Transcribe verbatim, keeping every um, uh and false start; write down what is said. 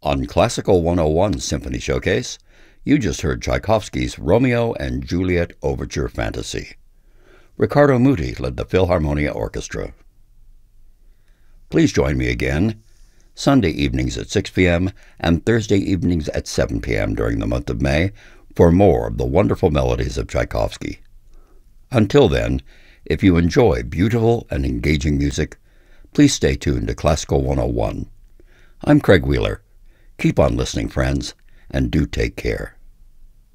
On Classical one oh one Symphony Showcase, you just heard Tchaikovsky's Romeo and Juliet Overture Fantasy. Riccardo Muti led the Philharmonia Orchestra. Please join me again, Sunday evenings at six p m and Thursday evenings at seven p m during the month of May for more of the wonderful melodies of Tchaikovsky. Until then, if you enjoy beautiful and engaging music, please stay tuned to Classical one oh one. I'm Craig Wheeler. Keep on listening, friends, and do take care.